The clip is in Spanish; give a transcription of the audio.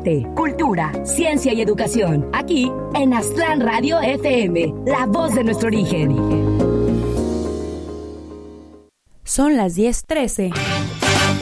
arte, cultura, ciencia y educación. Aquí en Aztlán Radio FM, la voz de nuestro origen. Son las 10:13.